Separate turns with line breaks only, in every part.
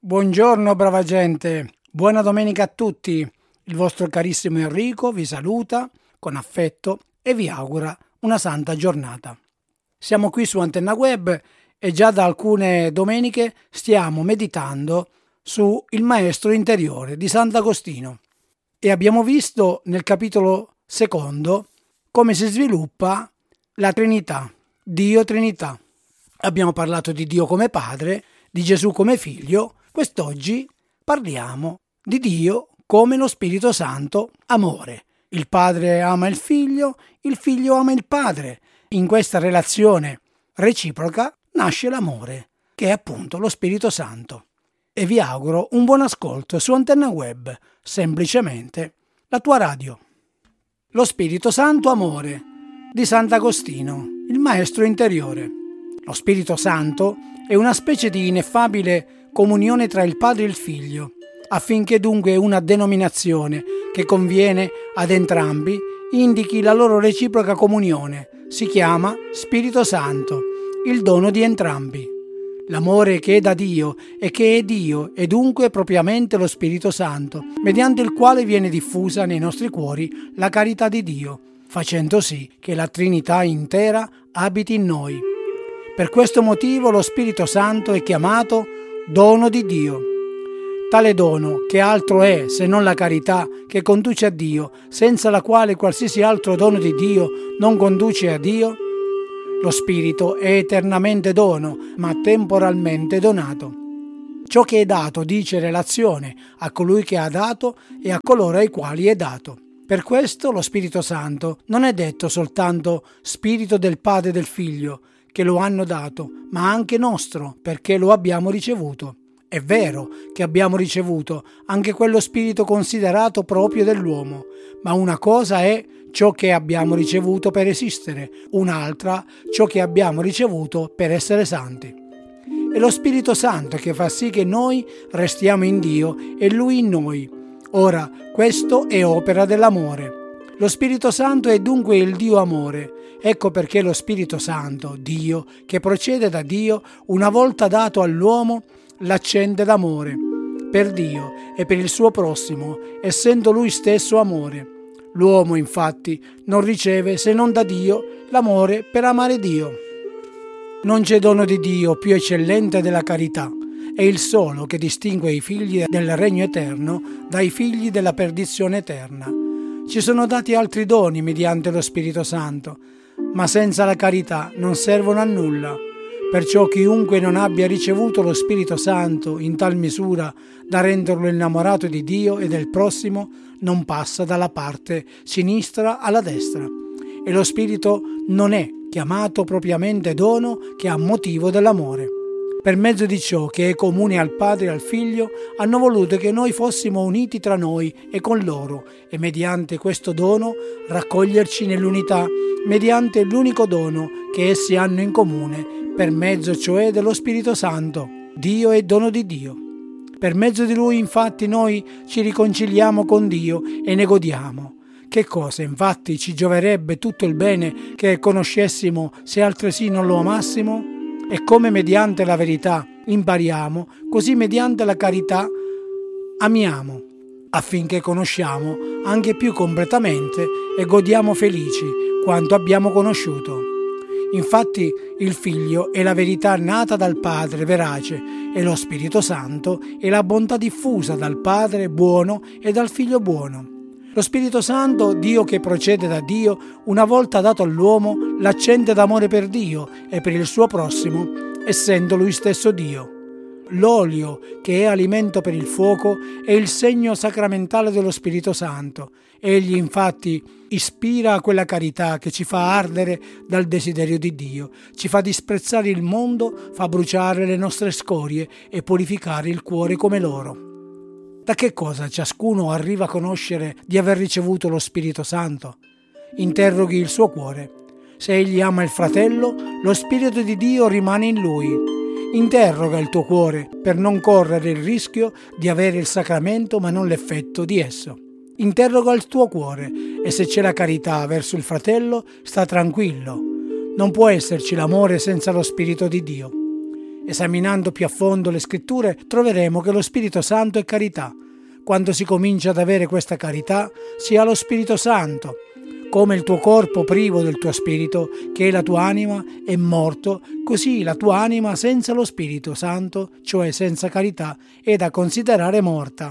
Buongiorno brava gente, buona domenica a tutti. Il vostro carissimo Enrico vi saluta con affetto e vi augura una santa giornata. Siamo qui su Antenna Web e già da alcune domeniche stiamo meditando su il Maestro interiore di Sant'Agostino e abbiamo visto nel capitolo 2 come si sviluppa la Trinità, Dio Trinità. Abbiamo parlato di Dio come Padre, di Gesù come Figlio. Quest'oggi parliamo di Dio come lo Spirito Santo amore. Il Padre ama il Figlio ama il Padre. In questa relazione reciproca nasce l'amore, che è appunto lo Spirito Santo. E vi auguro un buon ascolto su Antenna Web, semplicemente la tua radio. Lo Spirito Santo amore di Sant'Agostino, il Maestro interiore. Lo Spirito Santo è una specie di ineffabile comunione tra il Padre e il Figlio, affinché dunque una denominazione che conviene ad entrambi indichi la loro reciproca comunione. Si chiama Spirito Santo, il dono di entrambi. L'amore che è da Dio e che è Dio è dunque propriamente lo Spirito Santo, mediante il quale viene diffusa nei nostri cuori la carità di Dio, facendo sì che la Trinità intera abiti in noi. Per questo motivo lo Spirito Santo è chiamato dono di Dio. Tale dono, che altro è se non la carità che conduce a Dio, senza la quale qualsiasi altro dono di Dio non conduce a Dio? Lo Spirito è eternamente dono, ma temporalmente donato. Ciò che è dato dice relazione a colui che ha dato e a coloro ai quali è dato. Per questo lo Spirito Santo non è detto soltanto Spirito del Padre e del Figlio, che lo hanno dato, ma anche nostro, perché lo abbiamo ricevuto. È vero che abbiamo ricevuto anche quello Spirito considerato proprio dell'uomo, ma una cosa è ciò che abbiamo ricevuto per esistere, un'altra ciò che abbiamo ricevuto per essere santi. È lo Spirito Santo che fa sì che noi restiamo in Dio e Lui in noi. Ora, questo è opera dell'amore. Lo Spirito Santo è dunque il Dio amore. Ecco perché lo Spirito Santo, Dio, che procede da Dio, una volta dato all'uomo, l'accende d'amore per Dio e per il suo prossimo, essendo Lui stesso amore. L'uomo, infatti, non riceve se non da Dio l'amore per amare Dio. Non c'è dono di Dio più eccellente della carità. È il solo che distingue i figli del regno eterno dai figli della perdizione eterna. Ci sono dati altri doni mediante lo Spirito Santo, ma senza la carità non servono a nulla. Perciò chiunque non abbia ricevuto lo Spirito Santo in tal misura da renderlo innamorato di Dio e del prossimo, non passa dalla parte sinistra alla destra. E lo Spirito non è chiamato propriamente dono che ha motivo dell'amore. Per mezzo di ciò che è comune al Padre e al Figlio, hanno voluto che noi fossimo uniti tra noi e con loro, e mediante questo dono raccoglierci nell'unità, mediante l'unico dono che essi hanno in comune, per mezzo cioè dello Spirito Santo. Dio è dono di Dio. Per mezzo di Lui, infatti, noi ci riconciliamo con Dio e ne godiamo. Che cosa, infatti, ci gioverebbe tutto il bene che conoscessimo se altresì non lo amassimo? E come mediante la verità impariamo, così mediante la carità amiamo, affinché conosciamo anche più completamente e godiamo felici quanto abbiamo conosciuto. Infatti il Figlio è la verità nata dal Padre verace e lo Spirito Santo è la bontà diffusa dal Padre buono e dal Figlio buono. Lo Spirito Santo, Dio che procede da Dio, una volta dato all'uomo, l'accende d'amore per Dio e per il suo prossimo, essendo Lui stesso Dio. L'olio, che è alimento per il fuoco, è il segno sacramentale dello Spirito Santo. Egli, infatti, ispira quella carità che ci fa ardere dal desiderio di Dio, ci fa disprezzare il mondo, fa bruciare le nostre scorie e purificare il cuore come l'oro. Da che cosa ciascuno arriva a conoscere di aver ricevuto lo Spirito Santo? Interroghi il suo cuore. Se egli ama il fratello, lo Spirito di Dio rimane in lui. Interroga il tuo cuore per non correre il rischio di avere il sacramento ma non l'effetto di esso. Interroga il tuo cuore e se c'è la carità verso il fratello, sta tranquillo. Non può esserci l'amore senza lo Spirito di Dio. Esaminando più a fondo le scritture troveremo che lo Spirito Santo è carità. Quando si comincia ad avere questa carità si ha lo Spirito Santo. Come il tuo corpo privo del tuo spirito, che è la tua anima, è morto, così la tua anima senza lo Spirito Santo, cioè senza carità, è da considerare morta.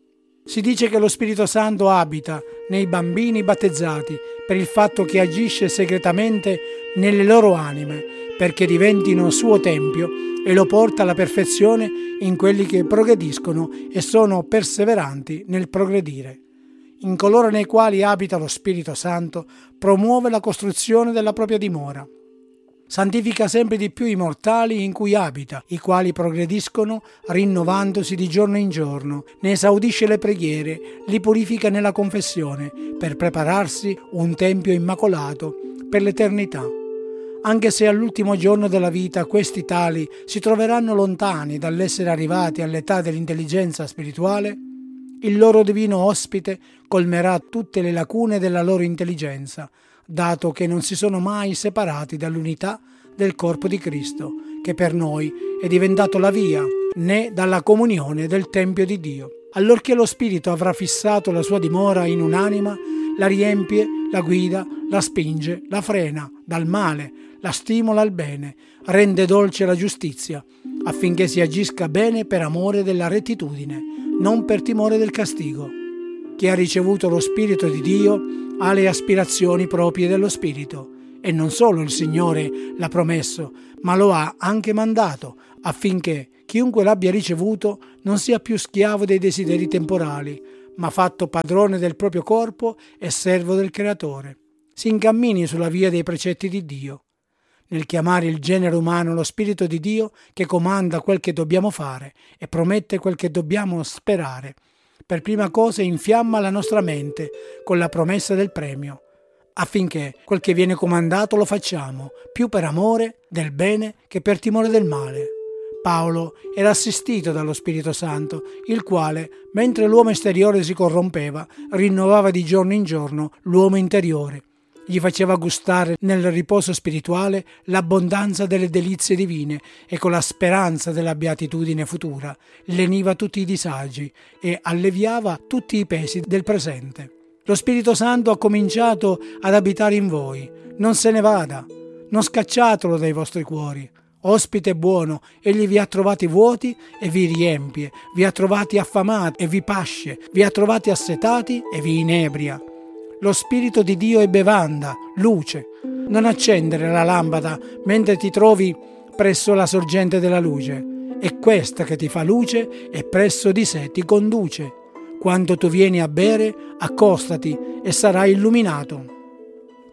Si dice che lo Spirito Santo abita nei bambini battezzati per il fatto che agisce segretamente nelle loro anime, perché diventino suo tempio e lo porta alla perfezione in quelli che progrediscono e sono perseveranti nel progredire. In coloro nei quali abita lo Spirito Santo, promuove la costruzione della propria dimora. Santifica sempre di più i mortali in cui abita, i quali progrediscono rinnovandosi di giorno in giorno, ne esaudisce le preghiere, li purifica nella confessione, per prepararsi un tempio immacolato per l'eternità. Anche se all'ultimo giorno della vita questi tali si troveranno lontani dall'essere arrivati all'età dell'intelligenza spirituale, il loro divino ospite colmerà tutte le lacune della loro intelligenza, dato che non si sono mai separati dall'unità del corpo di Cristo, che per noi è diventato la via, né dalla comunione del Tempio di Dio. Allorché lo Spirito avrà fissato la sua dimora in un'anima, la riempie, la guida, la spinge, la frena dal male, la stimola al bene, rende dolce la giustizia, affinché si agisca bene per amore della rettitudine, non per timore del castigo. Chi ha ricevuto lo Spirito di Dio ha le aspirazioni proprie dello Spirito, e non solo il Signore l'ha promesso, ma lo ha anche mandato, affinché chiunque l'abbia ricevuto non sia più schiavo dei desideri temporali, ma fatto padrone del proprio corpo e servo del Creatore. Si incammini sulla via dei precetti di Dio. Nel chiamare il genere umano lo Spirito di Dio che comanda quel che dobbiamo fare e promette quel che dobbiamo sperare, per prima cosa infiamma la nostra mente con la promessa del premio, affinché quel che viene comandato lo facciamo, più per amore del bene che per timore del male. Paolo era assistito dallo Spirito Santo, il quale, mentre l'uomo esteriore si corrompeva, rinnovava di giorno in giorno l'uomo interiore. Gli faceva gustare nel riposo spirituale l'abbondanza delle delizie divine e con la speranza della beatitudine futura leniva tutti i disagi e alleviava tutti i pesi del presente. Lo Spirito Santo ha cominciato ad abitare in voi. Non se ne vada, non scacciatelo dai vostri cuori. Ospite buono, egli vi ha trovati vuoti e vi riempie, vi ha trovati affamati e vi pasce, vi ha trovati assetati e vi inebria. Lo Spirito di Dio è bevanda, luce. Non accendere la lampada mentre ti trovi presso la sorgente della luce. È questa che ti fa luce e presso di sé ti conduce. Quando tu vieni a bere, accostati e sarai illuminato.